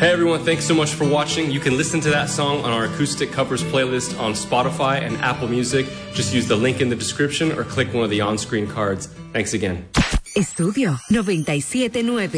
Hey everyone, thanks so much for watching. You can listen to that song on our acoustic covers playlist on Spotify and Apple Music. Just use the link in the description or click one of the on-screen cards. Thanks again. Estudio 97.9.